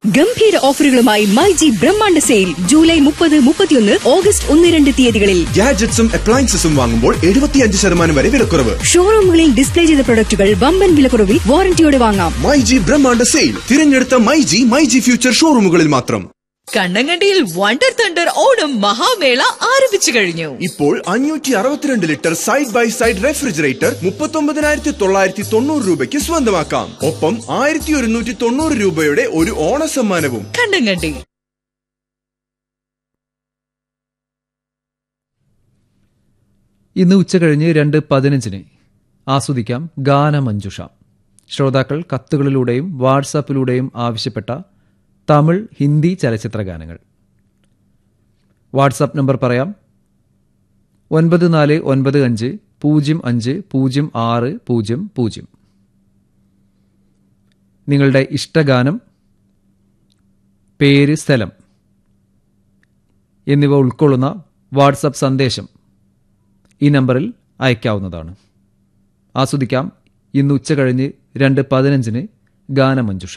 ഗംഭീര ഓഫറുകളുമായി മൈജി ബ്രഹ്മാണ്ഡ sale July 30, 31, August 1, 2 തീയതികളിൽ. ഗാഡ്ജറ്റ്സും അപ്ലയൻസസും വാങ്ങുമ്പോൾ 75% വരെ വിലക്കുറവ്. ഷോറൂമുകളിൽ ഡിസ്പ്ലേ ചെയ്ത പ്രൊഡക്റ്റുകൾ വമ്പൻ വിലക്കുറവിൽ വാറന്റിയോടെ വാങ്ങാം. മൈജി ബ്രഹ്മാണ്ഡ സെയിൽ തിരഞ്ഞെടുത്ത മൈജി ഫ്യൂച്ചർ ഷോറൂമുകളിൽ മാത്രം. കണ്ണങ്കണ്ടിയിൽ വണ്ടർ തണ്ടർ ഓണം മഹാമേള ആരംഭിച്ചു കഴിഞ്ഞു. ഇപ്പോൾ 562 litre side by side refrigerator 39,990 രൂപയ്ക്ക് സ്വന്തമാക്കാം. ഒപ്പം 1190 രൂപയുടെ ഒരു ഓണസമ്മാനവും. കണ്ണങ്കണ്ടി. ഇന്ന് ഉച്ചകഴിഞ്ഞ് 2:15 ആസ്വദിക്കാം ഗാനമഞ്ജുഷ. ശ്രോതാക്കൾ കത്തുകളിലൂടെയും വാട്സാപ്പിലൂടെയും ആവശ്യപ്പെട്ട തമിഴ്, ഹിന്ദി ചലച്ചിത്ര ഗാനങ്ങൾ. വാട്സാപ്പ് നമ്പർ പറയാം: 9495050600. നിങ്ങളുടെ ഇഷ്ടഗാനം, പേര്, സ്ഥലം എന്നിവ ഉൾക്കൊള്ളുന്ന വാട്സാപ്പ് സന്ദേശം ഈ നമ്പറിൽ അയക്കാവുന്നതാണ്. ആസ്വദിക്കാം ഇന്ന് ഉച്ചകഴിഞ്ഞ് 2:15 ഗാനമഞ്ജുഷ.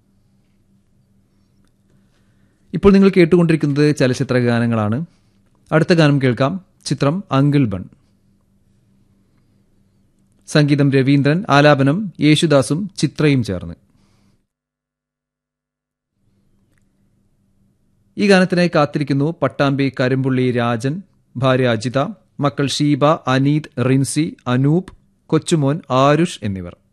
ഇപ്പോൾ നിങ്ങൾ കേട്ടുകൊണ്ടിരിക്കുന്നത് ചലച്ചിത്ര ഗാനങ്ങളാണ്. അടുത്ത ഗാനം കേൾക്കാം. ചിത്രം അങ്കിൾ ബൺ. സംഗീതം രവീന്ദ്രൻ, ആലാപനം യേശുദാസും ചിത്രയും ചേർന്ന്. ഈ ഗാനത്തിനായി കാത്തിരിക്കുന്നു പട്ടാമ്പി കരിമ്പുള്ളി രാജൻ, ഭാര്യ അജിത, മക്കൾ ഷീബ, അനീത്, റിൻസി, അനൂപ്, കൊച്ചുമോൻ ആരുഷ് എന്നിവർ.